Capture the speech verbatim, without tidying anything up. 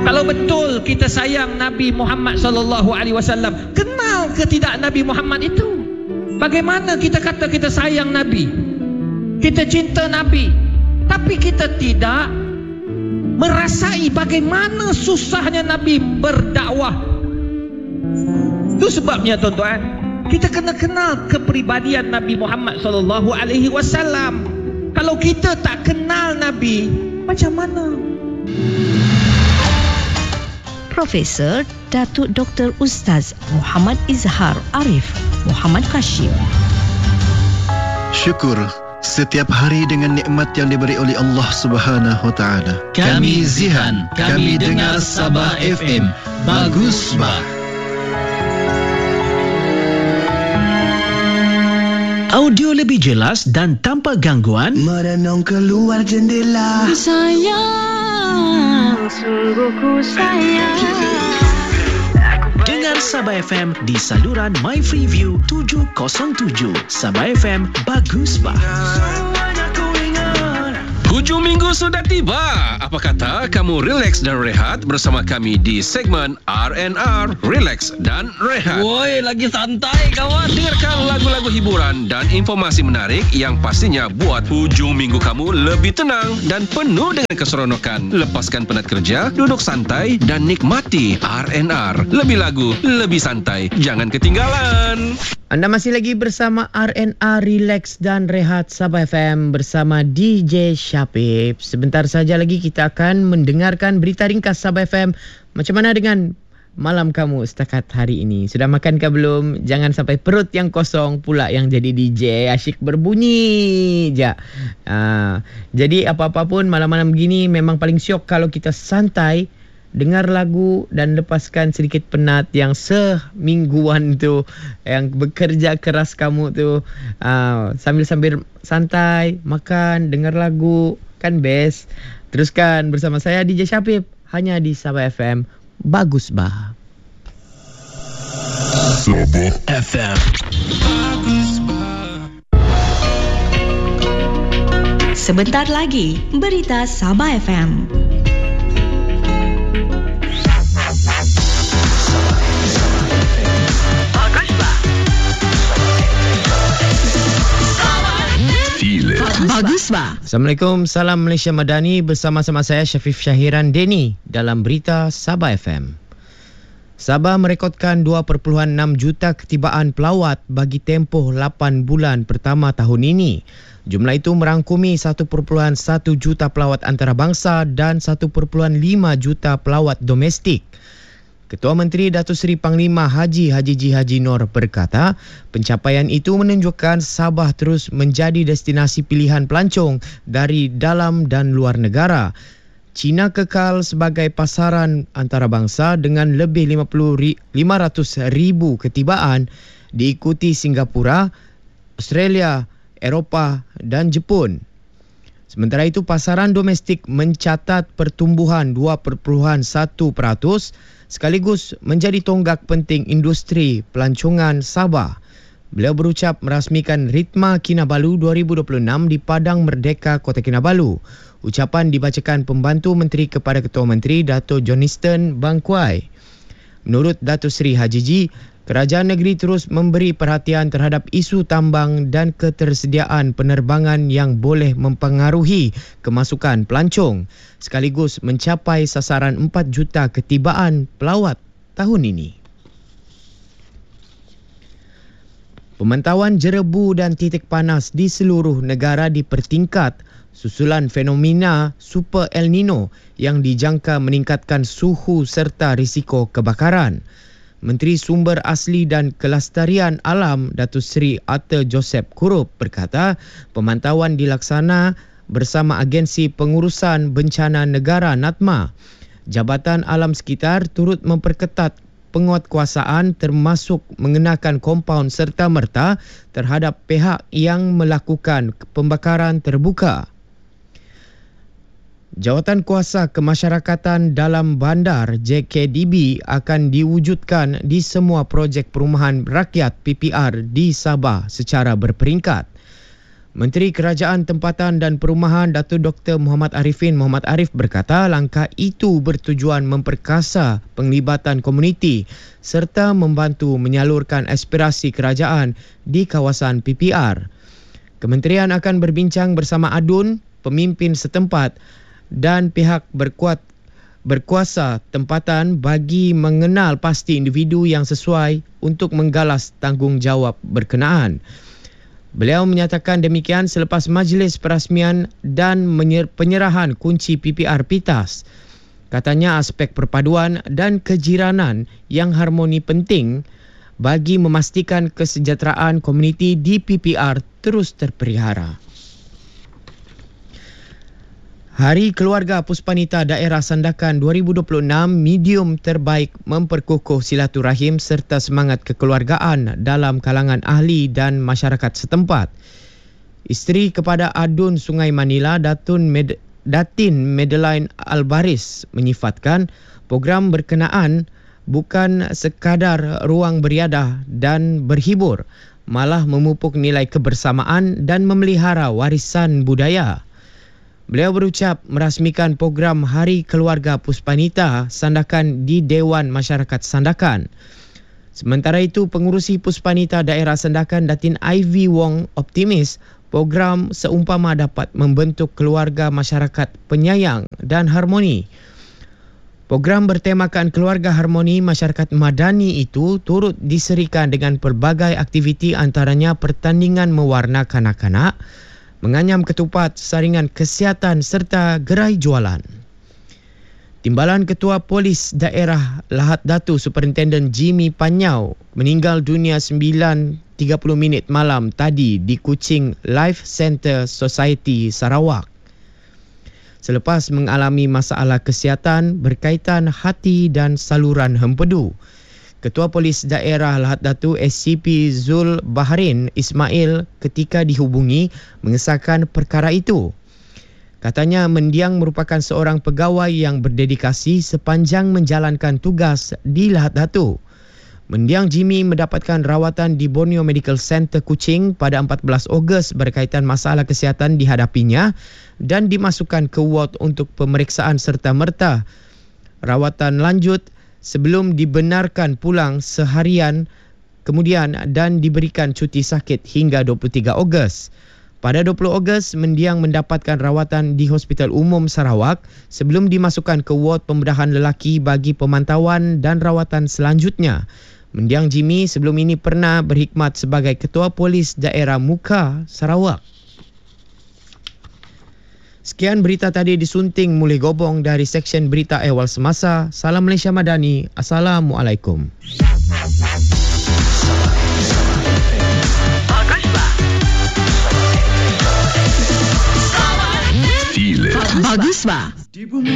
Kalau betul kita sayang Nabi Muhammad sallallahu alaihi wasallam, kenal ke tidak Nabi Muhammad itu? Bagaimana kita kata kita sayang Nabi, kita cinta Nabi, tapi kita tidak merasai bagaimana susahnya Nabi berdakwah. Itu sebabnya tuan-tuan, kita kena kenal kepribadian Nabi Muhammad sallallahu alaihi wasallam. Kalau kita tak kenal Nabi, macam mana? Profesor Datuk Doktor Ustaz Muhammad Izhar Arif Muhammad Kashim. Syukur setiap hari dengan nikmat yang diberi oleh Allah Subhanahu Wa Taala. Kami Zihan, kami dengar Sabah F M. Bagus bah. Audio lebih jelas dan tanpa gangguan. Merenung keluar jendela. Sayang, sungguh ku sayang. Dengar Sabah F M di saluran My Freeview tujuh kosong tujuh. Sabah F M, bagus bah. Hujung minggu sudah tiba. Apa kata kamu relax dan rehat bersama kami di segmen R and R, Relax dan Rehat. Woi, lagi santai kawan. Dengarkan lagu-lagu hiburan dan informasi menarik yang pastinya buat hujung minggu kamu lebih tenang dan penuh dengan keseronokan. Lepaskan penat kerja, duduk santai dan nikmati R and R. Lebih lagu, lebih santai. Jangan ketinggalan. Anda masih lagi bersama R and R, Relax dan Rehat Sabah F M bersama D J Syapib. Sebentar saja lagi kita akan mendengarkan berita ringkas Sabah F M. Macam mana dengan malam kamu setakat hari ini? Sudah makankah belum? Jangan sampai perut yang kosong pula yang jadi D J. Asyik berbunyi je. Uh, jadi apa-apa pun malam-malam begini memang paling syok kalau kita santai, dengar lagu dan lepaskan sedikit penat yang semingguan tu, yang bekerja keras kamu tu, uh, sambil-sambil santai, makan, dengar lagu, kan best. Teruskan bersama saya D J Syapib hanya di Sabah F M. Bagus bah. Sabah F M. Bagus bah. Sebentar lagi berita Sabah F M. Bagus bah. Assalamualaikum, salam Malaysia Madani, bersama-sama saya Syafif Syahiran Deni dalam berita Sabah F M. Sabah merekodkan dua perpuluhan enam juta ketibaan pelawat bagi tempoh lapan bulan pertama tahun ini. Jumlah itu merangkumi satu perpuluhan satu juta pelawat antarabangsa dan satu perpuluhan lima juta pelawat domestik. Ketua Menteri Datuk Seri Panglima Haji Haji G. Haji Noor berkata, pencapaian itu menunjukkan Sabah terus menjadi destinasi pilihan pelancong dari dalam dan luar negara. China kekal sebagai pasaran antarabangsa dengan lebih lima ratus ribu ketibaan, diikuti Singapura, Australia, Eropah dan Jepun. Sementara itu, pasaran domestik mencatat pertumbuhan dua perpuluhan satu peratus sekaligus menjadi tonggak penting industri pelancongan Sabah. Beliau berucap merasmikan Ritma Kinabalu dua ribu dua puluh enam di Padang Merdeka, Kota Kinabalu. Ucapan dibacakan Pembantu Menteri kepada Ketua Menteri Dato' Johnston Bangkuai. Menurut Datuk Seri Haji G, kerajaan negeri terus memberi perhatian terhadap isu tambang dan ketersediaan penerbangan yang boleh mempengaruhi kemasukan pelancong, sekaligus mencapai sasaran empat juta ketibaan pelawat tahun ini. Pemantauan jerebu dan titik panas di seluruh negara dipertingkat susulan fenomena Super El Nino yang dijangka meningkatkan suhu serta risiko kebakaran. Menteri Sumber Asli dan Kelestarian Alam Datuk Seri Arthur Joseph Kurup berkata, pemantauan dilaksana bersama Agensi Pengurusan Bencana Negara NATMA. Jabatan Alam Sekitar turut memperketat penguatkuasaan termasuk mengenakan kompaun serta-merta terhadap pihak yang melakukan pembakaran terbuka. Jawatan Kuasa Kemasyarakatan dalam Bandar J K D B akan diwujudkan di semua projek perumahan rakyat P P R di Sabah secara berperingkat. Menteri Kerajaan Tempatan dan Perumahan Datuk Doktor Muhammad Arifin Muhammad Arif berkata langkah itu bertujuan memperkasa penglibatan komuniti serta membantu menyalurkan aspirasi kerajaan di kawasan P P R. Kementerian akan berbincang bersama A D U N, pemimpin setempat dan pihak berkuat berkuasa tempatan bagi mengenal pasti individu yang sesuai untuk menggalas tanggungjawab berkenaan. Beliau menyatakan demikian selepas majlis perasmian dan penyerahan kunci P P R Pitas. Katanya aspek perpaduan dan kejiranan yang harmoni penting bagi memastikan kesejahteraan komuniti di P P R terus terpelihara. Hari Keluarga Puspanita Daerah Sandakan dua ribu dua puluh enam medium terbaik memperkukuh silaturahim serta semangat kekeluargaan dalam kalangan ahli dan masyarakat setempat. Isteri kepada A D U N Sungai Manila, Datun Med- Datin Madeline Albaris menyifatkan program berkenaan bukan sekadar ruang beriadah dan berhibur, malah memupuk nilai kebersamaan dan memelihara warisan budaya. Beliau berucap merasmikan program Hari Keluarga Puspanita Sandakan di Dewan Masyarakat Sandakan. Sementara itu, pengurusi Puspanita Daerah Sandakan Datin Ivy Wong optimis program seumpama dapat membentuk keluarga masyarakat penyayang dan harmoni. Program bertemakan keluarga harmoni masyarakat madani itu turut diserikan dengan pelbagai aktiviti antaranya pertandingan mewarna kanak-kanak, menganyam ketupat, saringan kesihatan serta gerai jualan. Timbalan Ketua Polis Daerah Lahad Datu Superintenden Jimmy Panyau meninggal dunia sembilan tiga puluh minit malam tadi di Kuching Life Center Society Sarawak. Selepas mengalami masalah kesihatan berkaitan hati dan saluran hempedu. Ketua Polis Daerah Lahad Datu S C P Zul Bahrain Ismail ketika dihubungi mengesahkan perkara itu. Katanya mendiang merupakan seorang pegawai yang berdedikasi sepanjang menjalankan tugas di Lahad Datu. Mendiang Jimmy mendapatkan rawatan di Borneo Medical Center Kuching pada empat belas Ogos berkaitan masalah kesihatan dihadapinya dan dimasukkan ke ward untuk pemeriksaan serta merta rawatan lanjut sebelum dibenarkan pulang seharian kemudian dan diberikan cuti sakit hingga dua puluh tiga Ogos. Pada dua puluh Ogos, mendiang mendapatkan rawatan di Hospital Umum Sarawak sebelum dimasukkan ke ward pembedahan lelaki bagi pemantauan dan rawatan selanjutnya. Mendiang Jimmy sebelum ini pernah berkhidmat sebagai Ketua Polis Daerah Muka, Sarawak. Sekian berita tadi disunting Mulih Gobong dari Seksyen Berita Ehwal Semasa. Salam Malaysia Madani. Assalamualaikum. Bagus, Pak.